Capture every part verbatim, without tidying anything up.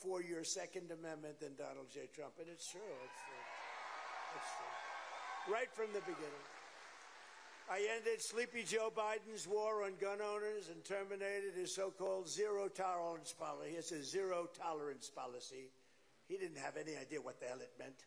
for your Second Amendment than Donald J. Trump. And it's true. It's true. It's true. Right from the beginning. I ended Sleepy Joe Biden's war on gun owners and terminated his so-called zero tolerance policy. It's a zero tolerance policy. He didn't have any idea what the hell it meant.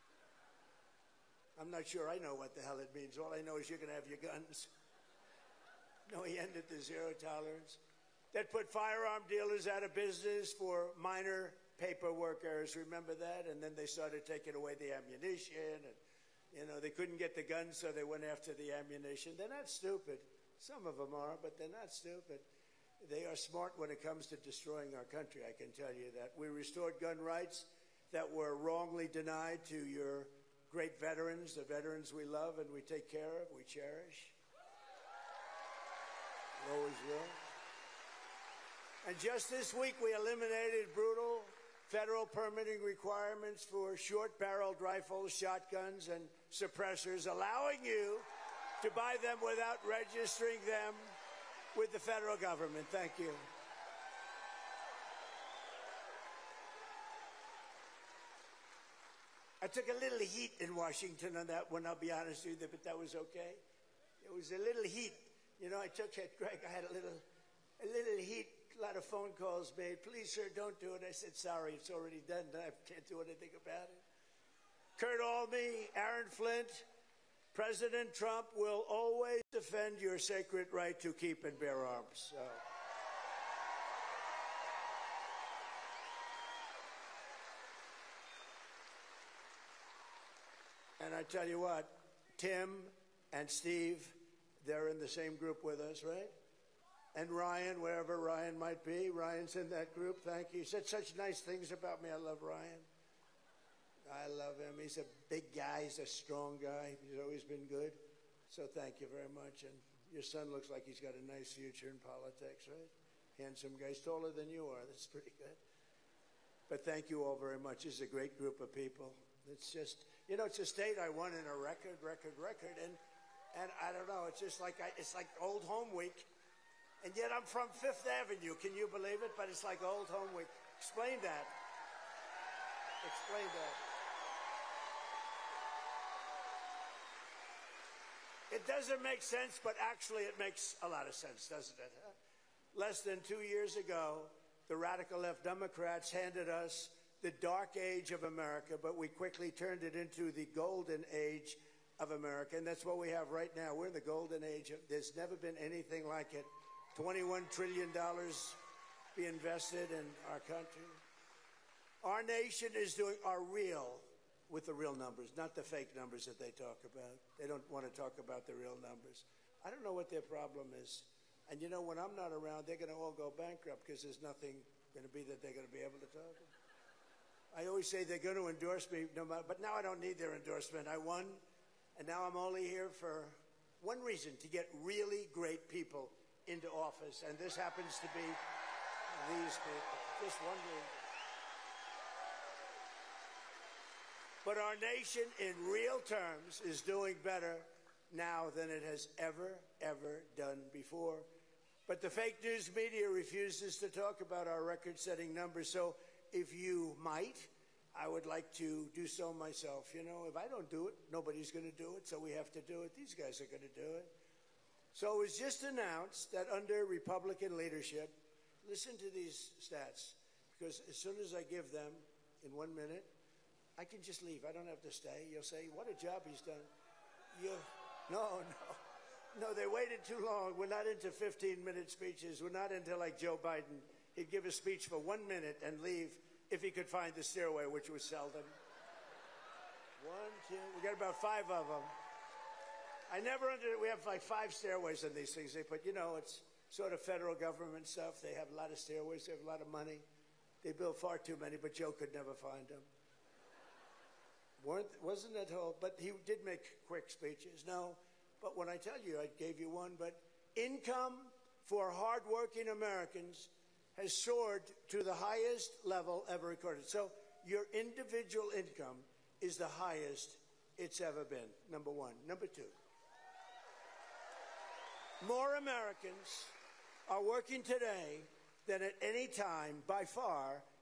I'm not sure I know what the hell it means. All I know is you're going to have your guns. No, he ended the zero tolerance. That put firearm dealers out of business for minor paperwork errors. Remember that? And then they started taking away the ammunition. And, you know, they couldn't get the guns, so they went after the ammunition. They're not stupid. Some of them are, but they're not stupid. They are smart when it comes to destroying our country, I can tell you that. We restored gun rights that were wrongly denied to your great veterans, the veterans we love and we take care of, we cherish. We always will. And just this week, we eliminated brutal federal permitting requirements for short-barreled rifles, shotguns, and suppressors, allowing you to buy them without registering them with the federal government. Thank you. I took a little heat in Washington on that one, I'll be honest with you, but that was okay. It was a little heat. You know, I took it, Greg, I had a little, a little heat, a lot of phone calls made. Please, sir, don't do it. I said, sorry, it's already done. I can't do anything about it. Kurt Albee, Aaron Flint, President Trump will always defend your sacred right to keep and bear arms. So. And I tell you what, Tim and Steve, they're in the same group with us, right? And Ryan, wherever Ryan might be, Ryan's in that group. Thank you. He said such nice things about me. I love Ryan. I love him. He's a big guy. He's a strong guy. He's always been good. So thank you very much. And your son looks like he's got a nice future in politics, right? Handsome guy. He's taller than you are. That's pretty good. But thank you all very much. This is a great group of people. It's just, you know, it's a state I won in a record, record, record. And, and I don't know, it's just like, I, it's like old home week. And yet I'm from Fifth Avenue. Can you believe it? But it's like old home week. Explain that. Explain that. It doesn't make sense, but actually it makes a lot of sense, doesn't it? Huh? Less than two years ago, the radical left Democrats handed us the dark age of America, but we quickly turned it into the golden age of America. And that's what we have right now. We're in the golden age. Of, there's never been anything like it. twenty-one trillion dollars be invested in our country. Our nation is doing our real, with the real numbers, not the fake numbers that they talk about. They don't want to talk about the real numbers. I don't know what their problem is. And you know, when I'm not around, they're going to all go bankrupt because there's nothing going to be that they're going to be able to talk about. I always say they're going to endorse me, no matter, but now I don't need their endorsement. I won, and now I'm only here for one reason, to get really great people into office. And this happens to be these people. Just one reason. But our nation, in real terms, is doing better now than it has ever, ever done before. But the fake news media refuses to talk about our record-setting numbers. So if you might, I would like to do so myself. You know, if I don't do it, nobody's going to do it, so we have to do it. These guys are going to do it. So it was just announced that under Republican leadership, listen to these stats, because as soon as I give them in one minute, I can just leave. I don't have to stay. You'll say, what a job he's done. You, no, no. No, they waited too long. We're not into fifteen-minute speeches. We're not into like Joe Biden. He'd give a speech for one minute and leave if he could find the stairway, which was seldom. One, two, we got about five of them. I never under, we have like five stairways in these things. They put, you know, it's sort of federal government stuff. They have a lot of stairways. They have a lot of money. They build far too many, but Joe could never find them. Weren't, wasn't that whole, but he did make quick speeches. No, but when I tell you, I gave you one, but income for hardworking Americans has soared to the highest level ever recorded. So your individual income is the highest it's ever been, number one. Number two, more Americans are working today than at any time by far